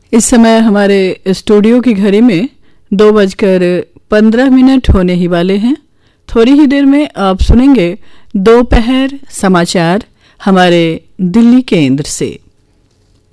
इस समय हमारे स्टूडियो की घड़ी में 2:15 होने ही वाले हैं। थोड़ी ही देर में आप सुनेंगे दोपहर समाचार हमारे दिल्ली केंद्र से।